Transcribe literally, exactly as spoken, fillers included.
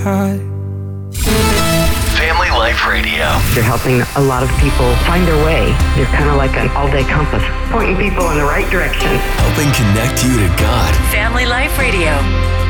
high. Family Life Radio. You're helping a lot of people find their way. You're kind of like an all-day compass, pointing people in the right direction. Helping connect you to God. Family Life Radio.